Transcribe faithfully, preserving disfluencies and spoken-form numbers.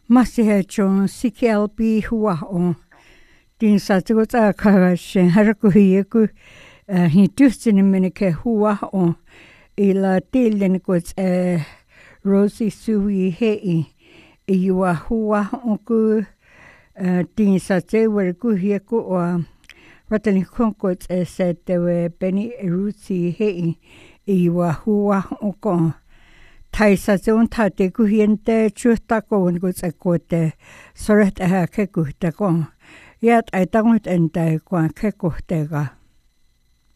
Masihechon sikialpi huwa on. Din sa tiko tsa kagashen harakuhiyeku hin tyhtsini menike huwa on. Ila tillen kuts Rosi Sui hei. Iwa huwa on ku din sa tse warkuhiyeku o Ratani konkuts se tewe Beni Rusi hei. Iwa huwa on kon. Taisa se on tate kuhiente chuhta koon kuts ekote soret aha kekuhta kon. Iat ai tangut entai kuan kekuhtega.